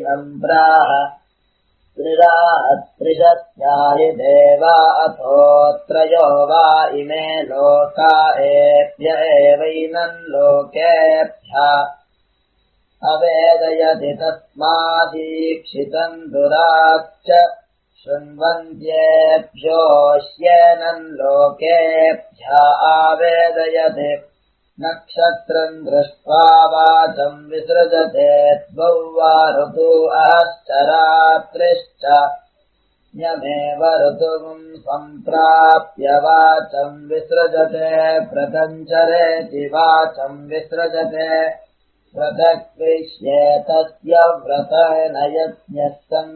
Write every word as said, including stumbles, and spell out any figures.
वैनम् प्राह त्रिरात्रिशत्याहि देवा अथोत्रयो वा इमे लोका एभ्य एवैनम् लोकेभ्यः अवेदयति तस्मादीक्षितम् दुराच्च शृण्वन्त्येभ्योऽश्येनम् लोकेभ्यः आवेदयति नक्षत्रम् दृष्ट्वा वाचम् विसृजते द्वौ वा ऋतु अहश्च रात्रिश्च यमेव ऋतुम् सम्प्राप्य वाचम् विसृजते व्रतञ्चरेति वाचम् विसृजते व्रतक्रिष्ये तस्य व्रतेन यज्ञः